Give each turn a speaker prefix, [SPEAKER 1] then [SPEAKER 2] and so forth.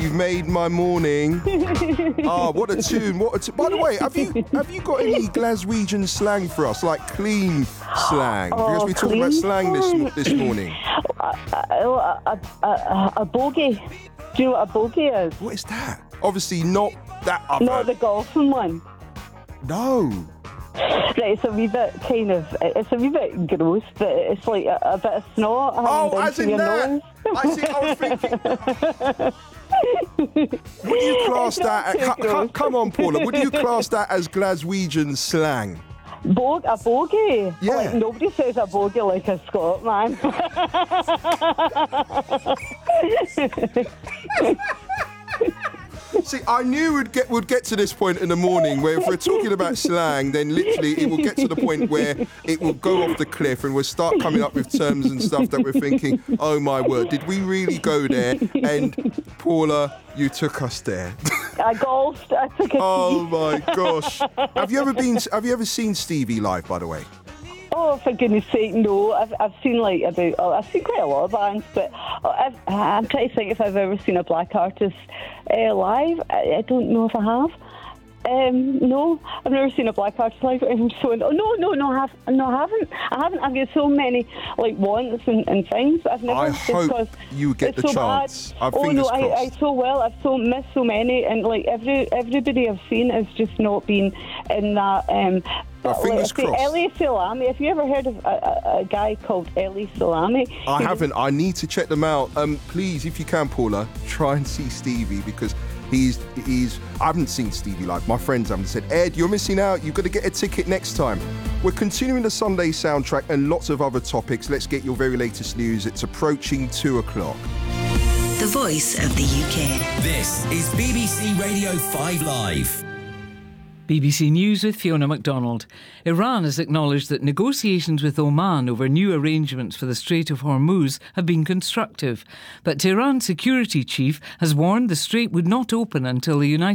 [SPEAKER 1] You've made my morning. Oh, what a tune. By the way, have you got any Glaswegian slang for us, like clean slang? Because we're talking about slang this morning.
[SPEAKER 2] A bogey. Do you know what a bogey is?
[SPEAKER 1] What is that? Obviously not that other.
[SPEAKER 2] Not the golfing one.
[SPEAKER 1] No.
[SPEAKER 2] Right, it's a wee bit gross, but it's like a bit of snot.
[SPEAKER 1] As in that.
[SPEAKER 2] Nose.
[SPEAKER 1] I see. I was thinking. Would you class that? Come on, Paula. Would you class that as Glaswegian slang?
[SPEAKER 2] A bogey?
[SPEAKER 1] Yeah.
[SPEAKER 2] Like, nobody says a bogey like a Scot, man.
[SPEAKER 1] See, I knew we'd get to this point in the morning where if we're talking about slang, then literally it will get to the point where it will go off the cliff and we'll start coming up with terms and stuff that we're thinking, oh my word, did we really go there? And Paula, you took us there.
[SPEAKER 2] I golfed. I took a
[SPEAKER 1] Oh my gosh. Have you ever seen Stevie live, by the way?
[SPEAKER 2] Oh, for goodness sake, no. I've seen I've seen quite a lot of bands, but I'm trying to think if I've ever seen a black artist live. I don't know if I have. No, I've never seen a black artist live. I'm so I haven't. I've got so many wants and things. I've never.
[SPEAKER 1] I hope you get the chance.
[SPEAKER 2] I I've so missed so many, and everybody I've seen has just not been in that.
[SPEAKER 1] Fingers crossed.
[SPEAKER 2] Elie Salami. Have you ever heard of a guy called Elie Salami?
[SPEAKER 1] I haven't. I need to check them out. Please, if you can, Paula, try and see Stevie because he's. I haven't seen Stevie live. My friends haven't said, Ed, you're missing out. You've got to get a ticket next time. We're continuing the Sunday soundtrack and lots of other topics. Let's get your very latest news. It's approaching 2:00.
[SPEAKER 3] The voice of the UK.
[SPEAKER 4] This is BBC Radio 5 Live.
[SPEAKER 5] BBC News with Fiona MacDonald. Iran has acknowledged that negotiations with Oman over new arrangements for the Strait of Hormuz have been constructive. But Tehran's security chief has warned the strait would not open until the United